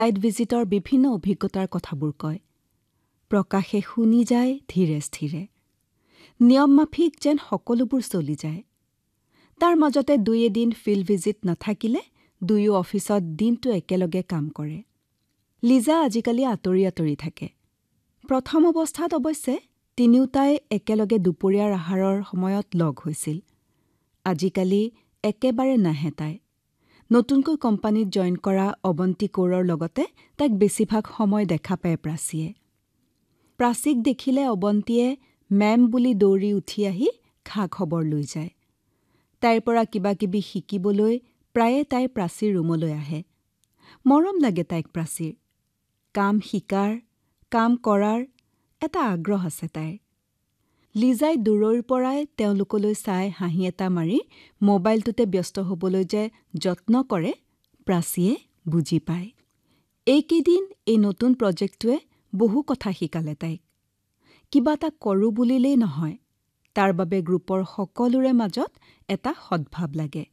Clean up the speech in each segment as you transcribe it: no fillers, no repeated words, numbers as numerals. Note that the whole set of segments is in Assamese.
ছাইট ভিজিটৰ বিভিন্ন অভিজ্ঞতাৰ কথাবোৰ কয়। প্ৰকাশে শুনি যায় ধীৰে স্থিৰে। নিয়ম মাফিক যেন সকলোবোৰ চলি যায়। তাৰ মাজতে ২-এদিন ফিল্ড ভিজিট নাথাকিলে দুয়ো অফিচত দিনটো একেলগে কাম কৰে। লিজা আজিকালি আঁতৰি আঁতৰি থাকে। প্ৰথম অৱস্থাত অৱশ্যে তিনিওটাই একেলগে দুপৰীয়াৰ আহাৰৰ সময়ত লগ হৈছিল। আজিকালি একেবাৰে নাহে তাই। নতুনকৈ কোম্পানীত জইন কৰা অৱন্তী কৌৰৰ লগতে তাইক বেছিভাগ সময় দেখা পায় প্ৰাচীয়ে। প্ৰাচীক দেখিলে অৱন্তীয়ে মেম বুলি দৌৰি উঠি আহি খা খবৰ লৈ যায়। তাইৰ পৰা কিবা কিবি শিকিবলৈ প্ৰায়ে তাই প্ৰাচীৰ ৰুমলৈ আহে। মৰম লাগে তাইক প্ৰাচীৰ। কাম শিকাৰ, কাম কৰাৰ এটা আগ্ৰহ আছে তাইৰ। লিজাই দূৰৈৰ পৰাই তেওঁলোকলৈ চাই হাঁহি এটা মাৰি মোবাইলটোতে ব্যস্ত হ'বলৈ যে যত্ন কৰে, প্ৰাচীয়ে বুজি পায়। এইকেইদিন এই নতুন প্ৰজেক্টটোৱে বহু কথা শিকালে তাইক। কিবা এটা কৰোঁ বুলিলেই নহয়, তাৰ বাবে গ্ৰুপৰ সকলোৰে মাজত এটা সদ্ভাৱ লাগে।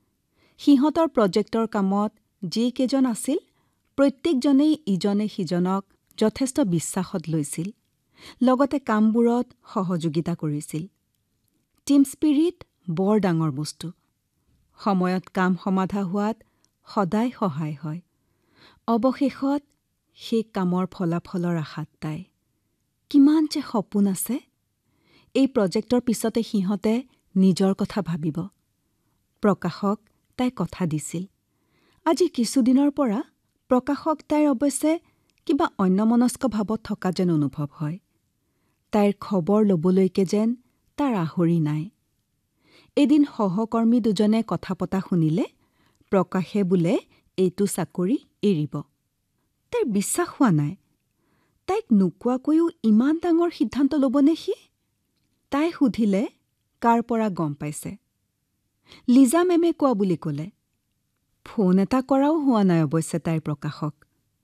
সিহঁতৰ প্ৰজেক্টৰ কামত যিকেইজন আছিল, প্ৰত্যেকজনেই ইজনে সিজনক যথেষ্ট বিশ্বাসত লৈছিল, লগতে কামবোৰত সহযোগিতা কৰিছিল। টীম স্পিৰিট বৰ ডাঙৰ বস্তু। সময়ত কাম সমাধা হোৱাত সদায় সহায় হয়। অৱশেষত সেই কামৰ ফলাফলৰ আশাত তাই। কিমান যে সপোন আছে। এই প্ৰজেক্টৰ পিছতে সিহঁতে নিজৰ কথা ভাবিব। প্ৰকাশক তাই কথা দিছিল। আজি কিছুদিনৰ পৰা প্ৰকাশক তাইৰ অৱশ্যে কিবা অন্যমনস্ক ভাৱত থকা যেন অনুভৱ হয়। তাইৰ খবৰ ল'বলৈকে যেন তাৰ আহৰি নাই। এদিন সহকৰ্মী দুজনে কথা পতা শুনিলে প্ৰকাশে বোলে এইটো চাকৰি এৰিব। তাইৰ বিশ্বাস হোৱা নাই। তাইক নোকোৱাকৈও ইমান ডাঙৰ সিদ্ধান্ত ল'বনে সি? তাই সুধিলে কাৰ পৰা গম পাইছে। লিজা মেমে কোৱা বুলি ক'লে। ফোন এটা কৰাও হোৱা নাই অৱশ্যে তাইৰ প্ৰকাশক।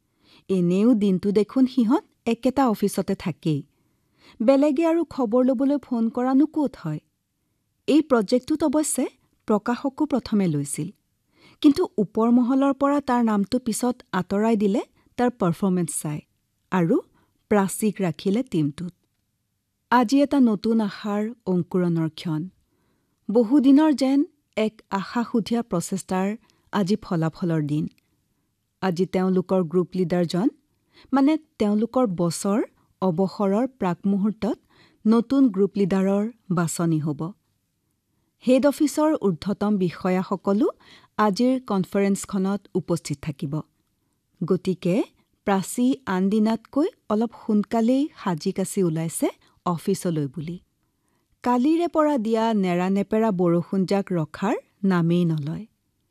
এনেও দিনটো দেখোন সিহঁত একেটা অফিচতে থাকেই। বেলেগে আৰু খবৰ ল'বলৈ ফোন কৰানো ক'ত হয়। এই প্ৰজেক্টটোত অৱশ্যে প্ৰকাশকো প্ৰথমে লৈছিল। কিন্তু ওপৰ মহলৰ পৰা তাৰ নামটো পিছত আঁতৰাই দিলে তাৰ পাৰফৰ্মেন্স চাই আৰু প্ৰাচীক ৰাখিলে টীমটোত। আজি এটা নতুন আশাৰ অংকুৰণৰ ক্ষণ। বহুদিনৰ যেন এক আশাসুধীয়া প্ৰচেষ্টাৰ আজি ফলাফলৰ দিন। আজি তেওঁলোকৰ গ্ৰুপ লিডাৰজন, মানে তেওঁলোকৰ বছৰ অৱসৰৰ প্ৰাকমুহূৰ্তত নতুন গ্ৰুপ লিডাৰৰ বাছনি হ'ব। হেড অফিচৰ ঊৰ্ধ্বতম বিষয়াসকলো আজিৰ কনফাৰেন্সখনত উপস্থিত থাকিব। গতিকে প্ৰাচী আন দিনাতকৈ অলপ সোনকালেই সাজি কাচি ওলাইছে অফিচলৈ বুলি। কালিৰে পৰা দিয়া নেৰানেপেৰা বৰষুণজাক ৰখাৰ নামেই নলয়।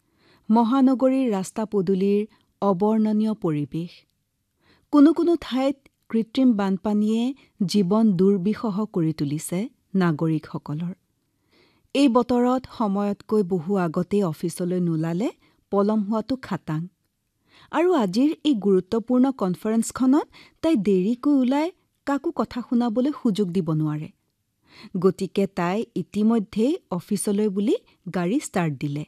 মহানগৰীৰ ৰাস্তা পদূলিৰ অবৰ্ণনীয় পৰিৱেশ। কোনো কোনো ঠাইত কৃত্ৰিম বানপানীয়ে জীৱন দুৰ্বিষহ কৰি তুলিছে নাগৰিকসকলৰ। এই বতৰত সময়তকৈ বহু আগতেই অফিচলৈ নোলালে পলম হোৱাটো খাটাং। আৰু আজিৰ এই গুৰুত্বপূৰ্ণ কনফাৰেন্সখনত তাই দেৰিকৈ ওলাই কাকো কথা শুনাবলৈ সুযোগ দিব নোৱাৰে। গতিকে তাই ইতিমধ্যেই অফিচলৈ বুলি গাড়ী ষ্টাৰ্ট দিলে।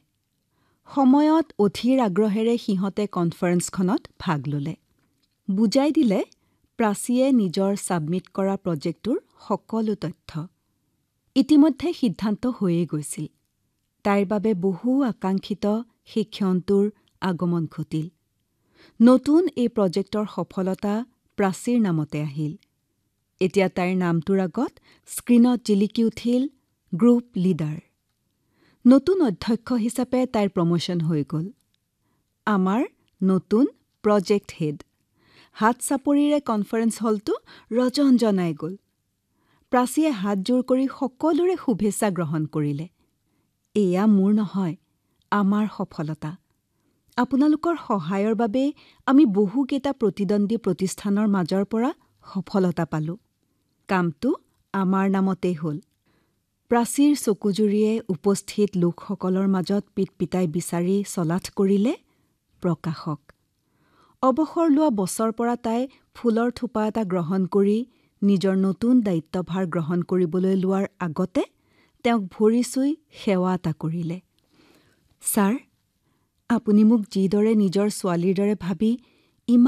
সময়ত অধীৰ আগ্ৰহেৰে সিহঁতে কনফাৰেন্সখনত ভাগ ল'লে। বুজাই দিলে প্ৰাচীয়ে নিজৰ ছাবমিট কৰা প্ৰজেক্টটোৰ সকলো তথ্য। ইতিমধ্যে সিদ্ধান্ত হৈয়ে গৈছিল। তাইৰ বাবে বহু আকাংক্ষিত সেই ক্ষণটোৰ আগমন ঘটিল। নতুন এই প্ৰজেক্টৰ সফলতা প্ৰাচীৰ নামতে আহিল। এতিয়া তাইৰ নামটোৰ আগত স্ক্ৰীণত জিলিকি উঠিল গ্ৰুপ লিডাৰ। নতুন অধ্যক্ষ হিচাপে তাইৰ প্ৰমোশ্যন হৈ গ'ল। আমাৰ নতুন প্ৰজেক্ট হেড। হাত চাপৰিৰে কনফাৰেন্স হলটো ৰজনজনাই গ'ল। প্ৰাচীয়ে হাতজোৰ কৰি সকলোৰে শুভেচ্ছা গ্ৰহণ কৰিলে। এয়া মোৰ নহয়, আমাৰ সফলতা। আপোনালোকৰ সহায়ৰ বাবে আমি বহুকেইটা প্ৰতিদ্বন্দ্বী প্ৰতিষ্ঠানৰ মাজৰ পৰা সফলতা পালোঁ। কামটো আমাৰ নামতেই হ'ল। প্ৰাচীৰ চকুজুৰিয়ে উপস্থিত লোকসকলৰ মাজত পিটপিটাই বিচাৰি চলাথ কৰিলে প্ৰকাশক। অৱসৰ লোৱা বছৰ পৰা তাই ফুলৰ থোপা এটা গ্ৰহণ কৰি নিজৰ নতুন দায়িত্বভাৰ গ্ৰহণ কৰিবলৈ লোৱাৰ আগতে তেওঁক ভৰি চুই সেৱা এটা কৰিলে। ছাৰ, আপুনি মোক যিদৰে নিজৰ ছোৱালীৰ দৰে ভাবি